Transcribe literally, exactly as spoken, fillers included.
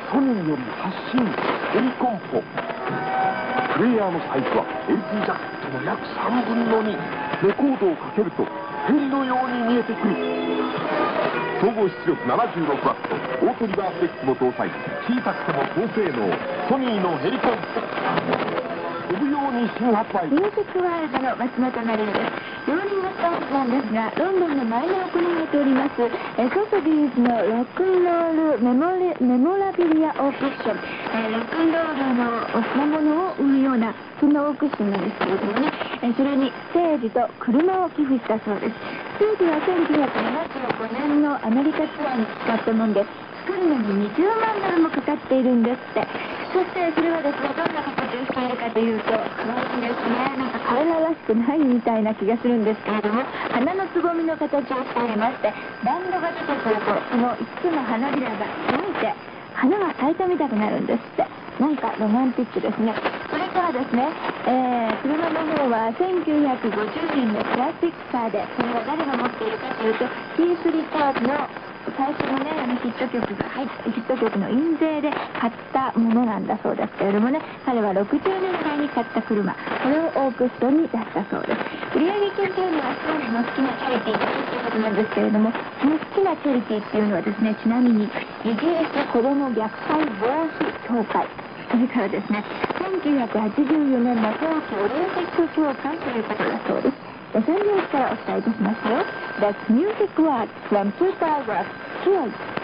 ソニーより発信ヘリコンポ。プレイヤーのサイズは エルピー ジャケットの約さんぶんのに。レコードをかけるとヘリのように見えてくる。総合出力 ななじゅうろくワット、オートリバースデッキも搭載。小さくても高性能、ソニーのヘリコンポ。飛ぶように新発売。 ミュージックワールドの松本まりなです。ローリングストーンズなんですが、ロンドンの前で行われておりますえソソビーズのロックンロールメモリメモラビリアオークション、えー、ロックンロールの品物を売るようなそんなオークションなんですけれどもね、えー、それにステージと車を寄付したそうです。ステージはせんきゅうひゃくななじゅうごねんのアメリカツアーに使ったもんで、作るのににじゅうまんドルもかかっているんですって。そしてそれはですね、どんな形をしているかというと、可愛いですね。なんか彼ららしくないみたいな気がするんですけれども、花のつぼみの形をしておりまして、バンドが出てくると、そのいつつの花びらが開いて、花が咲いたみたくなるんですって。なんかロマンティックですね。それからですね、えー、車の方はせんきゅうひゃくごじゅうねんのクラシックカーで、それは誰が持っているかというと、キース・リターズの最初のね、あのヒット曲が入ったヒット曲の印税で買ったものなんだそうですけれどもね、彼はろくじゅうねんだいに買った車、これをオークションに出したそうです。売上金というのは少年の好きなチャリティーだということなんですけれども、その好きなチャリティーっていうのはですね、ちなみにイギリス子ども虐待防止協会、それからですね、せんきゅうひゃくはちじゅうよねんの冬季オリンピック協会ということだそうです。ロサンゼルスからお伝えいたしましたよ。That's Music World from two paragraphs. Cheers!